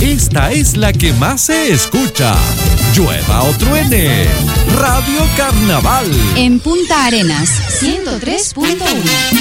esta es la que más se escucha. Llueva o truene, Radio Carnaval. En Punta Arenas, 103.1.